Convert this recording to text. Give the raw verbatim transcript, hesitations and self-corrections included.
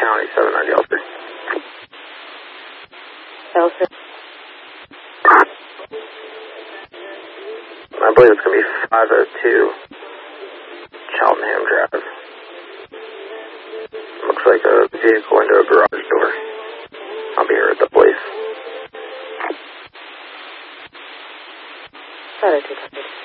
County, seven ninety Elster. Elster. I believe it's going to be five oh two Cheltenham Drive. Looks like a vehicle into a garage door. I'll be here at the place. five oh two.